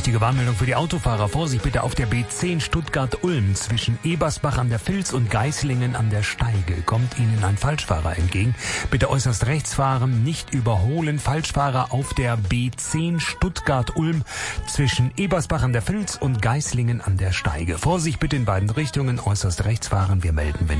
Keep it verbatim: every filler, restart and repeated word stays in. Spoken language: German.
Wichtige Warnmeldung für die Autofahrer. Vorsicht bitte auf der B zehn Stuttgart-Ulm zwischen Ebersbach an der Vils und Geislingen an der Steige. Kommt Ihnen ein Falschfahrer entgegen. Bitte äußerst rechts fahren, nicht überholen. Falschfahrer auf der B zehn Stuttgart-Ulm zwischen Ebersbach an der Vils und Geislingen an der Steige. Vorsicht bitte in beiden Richtungen. Äußerst rechts fahren. Wir melden, wenn